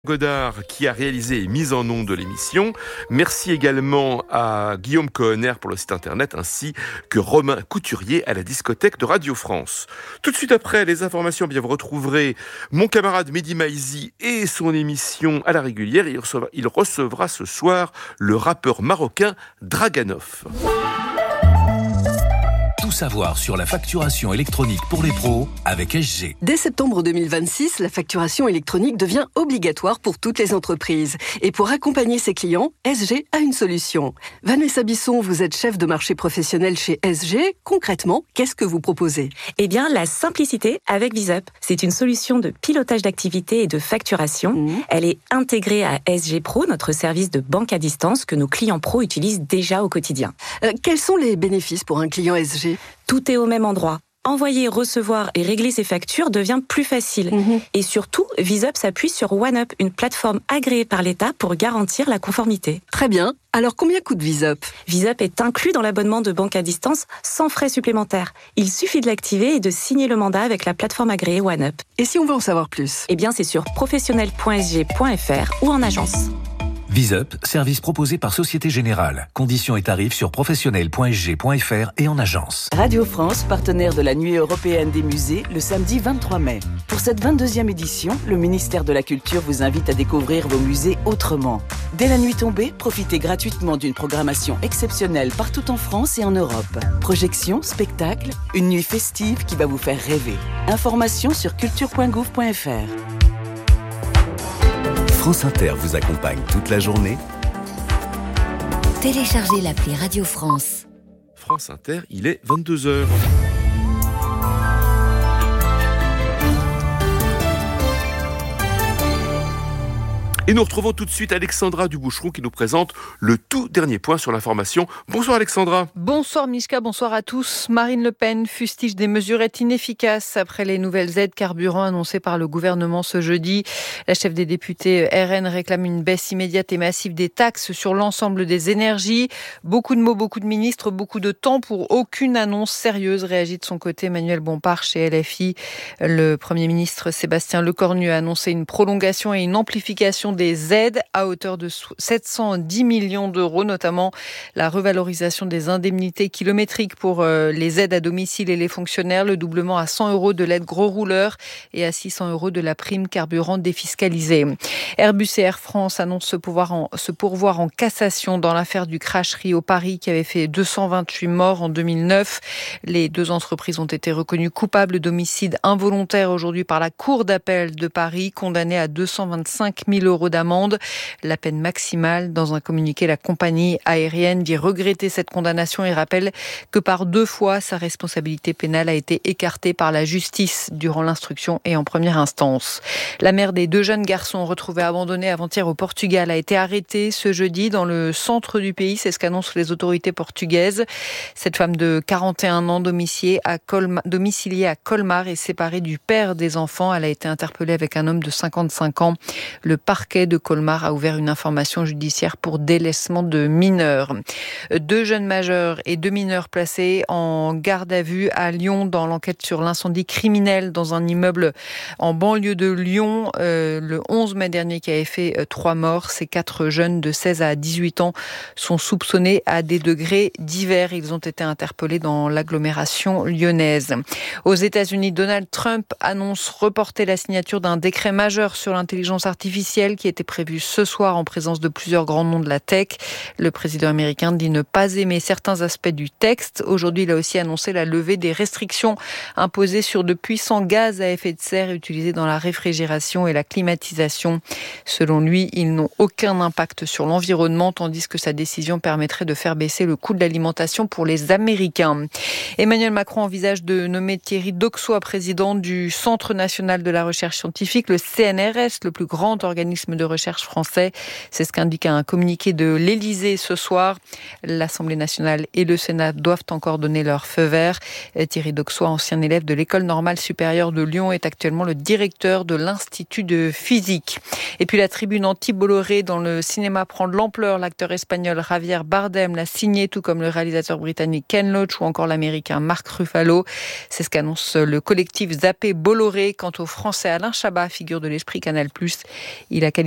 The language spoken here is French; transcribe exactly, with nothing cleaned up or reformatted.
Godard qui a réalisé et mis en ondes de l'émission. Merci également à Guillaume Cohenner pour le site internet ainsi que Romain Couturier à la discothèque de Radio France. Tout de suite après les informations, bien vous retrouverez mon camarade Mehdi Maizi et son émission à la régulière. Il recevra, il recevra ce soir le rappeur marocain Draganov. Tout savoir sur la facturation électronique pour les pros avec S G. Dès septembre deux mille vingt-six, la facturation électronique devient obligatoire pour toutes les entreprises. Et pour accompagner ses clients, S G a une solution. Vanessa Bisson, vous êtes chef de marché professionnel chez S G. Concrètement, qu'est-ce que vous proposez ? Eh bien, la simplicité avec VisUp. C'est une solution de pilotage d'activité et de facturation. Mmh. Elle est intégrée à S G Pro, notre service de banque à distance que nos clients pros utilisent déjà au quotidien. Euh, quels sont les bénéfices pour un client S G ? Tout est au même endroit. Envoyer, recevoir et régler ses factures devient plus facile. Mmh. Et surtout, VisUp s'appuie sur OneUp, une plateforme agréée par l'État pour garantir la conformité. Très bien. Alors, combien coûte VisUp ? VisUp est inclus dans l'abonnement de banque à distance sans frais supplémentaires. Il suffit de l'activer et de signer le mandat avec la plateforme agréée OneUp. Et si on veut en savoir plus ? Eh bien, c'est sur professionnel point s g point f r ou en agence. VisUp, service proposé par Société Générale. Conditions et tarifs sur professionnel point s g point f r et en agence. Radio France, partenaire de la Nuit européenne des musées, le samedi vingt-trois mai. Pour cette vingt-deuxième édition, le ministère de la Culture vous invite à découvrir vos musées autrement. Dès la nuit tombée, profitez gratuitement d'une programmation exceptionnelle partout en France et en Europe. Projections, spectacles, une nuit festive qui va vous faire rêver. Informations sur culture point gouv point f r. France Inter vous accompagne toute la journée. Téléchargez l'appli Radio France. France Inter, il est vingt-deux heures. Et nous retrouvons tout de suite Alexandra Duboucheron qui nous présente le tout dernier point sur l'information. Bonsoir Alexandra. Bonsoir Mishka, bonsoir à tous. Marine Le Pen fustige des mesurettes inefficaces après les nouvelles aides carburant annoncées par le gouvernement ce jeudi. La chef des députés R N réclame une baisse immédiate et massive des taxes sur l'ensemble des énergies. Beaucoup de mots, beaucoup de ministres, beaucoup de temps pour aucune annonce sérieuse, réagit de son côté Emmanuel Bompard chez L F I. Le Premier ministre Sébastien Lecornu a annoncé une prolongation et une amplification des des aides à hauteur de sept cent dix millions d'euros, notamment la revalorisation des indemnités kilométriques pour les aides à domicile et les fonctionnaires, le doublement à cent euros de l'aide gros rouleur et à six cents euros de la prime carburant défiscalisée. Airbus et Air France annoncent se pourvoir en, se pourvoir en cassation dans l'affaire du crash Rio Paris qui avait fait deux cent vingt-huit morts en deux mille neuf. Les deux entreprises ont été reconnues coupables d'homicide involontaire aujourd'hui par la Cour d'appel de Paris, condamnées à deux cent vingt-cinq mille euros d'amende, la peine maximale. Dans un communiqué, la compagnie aérienne dit regretter cette condamnation et rappelle que par deux fois, sa responsabilité pénale a été écartée par la justice durant l'instruction et en première instance. La mère des deux jeunes garçons retrouvés abandonnés avant-hier au Portugal a été arrêtée ce jeudi dans le centre du pays. C'est ce qu'annoncent les autorités portugaises. Cette femme de quarante et un ans domiciliée à Colmar, domiciliée à Colmar est séparée du père des enfants. Elle a été interpellée avec un homme de cinquante-cinq ans. Le parquet de Colmar a ouvert une information judiciaire pour délaissement de mineurs. Deux jeunes majeurs et deux mineurs placés en garde à vue à Lyon dans l'enquête sur l'incendie criminel dans un immeuble en banlieue de Lyon euh, le onze mai dernier qui avait fait euh, trois morts. Ces quatre jeunes de seize à dix-huit ans sont soupçonnés à des degrés divers. Ils ont été interpellés dans l'agglomération lyonnaise. Aux États-Unis, Donald Trump annonce reporter la signature d'un décret majeur sur l'intelligence artificielle qui était prévu ce soir en présence de plusieurs grands noms de la tech. Le président américain dit ne pas aimer certains aspects du texte. Aujourd'hui, il a aussi annoncé la levée des restrictions imposées sur de puissants gaz à effet de serre utilisés dans la réfrigération et la climatisation. Selon lui, ils n'ont aucun impact sur l'environnement, tandis que sa décision permettrait de faire baisser le coût de l'alimentation pour les Américains. Emmanuel Macron envisage de nommer Thierry Doxois président du Centre national de la recherche scientifique, le C N R S, le plus grand organisme de recherche français. C'est ce qu'indique un communiqué de l'Élysée ce soir. L'Assemblée nationale et le Sénat doivent encore donner leur feu vert. Thierry Doxois, ancien élève de l'École normale supérieure de Lyon, est actuellement le directeur de l'Institut de physique. Et puis la tribune anti-Bolloré dans le cinéma prend de l'ampleur. L'acteur espagnol Javier Bardem l'a signé, tout comme le réalisateur britannique Ken Loach ou encore l'américain Mark Ruffalo. C'est ce qu'annonce le collectif Zappé Bolloré. Quant au français Alain Chabat, figure de l'Esprit Canal plus, il a qualifié